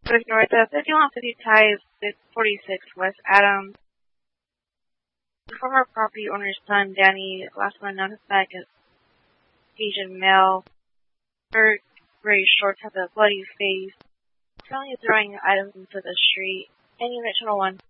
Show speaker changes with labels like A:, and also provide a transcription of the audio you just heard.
A: Pacific North, 5150 ties 46 West Adams. The former property owner's son, Danny, last one known as back as Asian male, short, very short, has a bloody face, currently throwing items into the street. Any unit channel 1.